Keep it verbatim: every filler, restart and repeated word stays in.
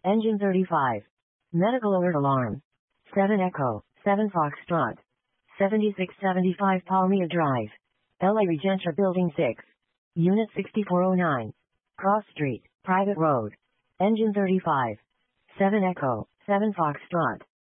Engine thirty-five. Medical alert alarm. seven Echo, seven Foxtrot. seventy-six seventy-five Palmia Drive. L A Regentra Building six. Unit sixty-four oh nine. Cross Street, Private Road. Engine thirty-five. seven Echo, seven Foxtrot.